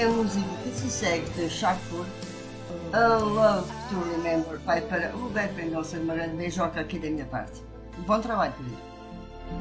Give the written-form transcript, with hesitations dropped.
a música que se segue de Sharpfoot, A Love to Remember, vai para o Beto Mendonça, uma grande beijoca aqui da minha parte. Bom trabalho, querido.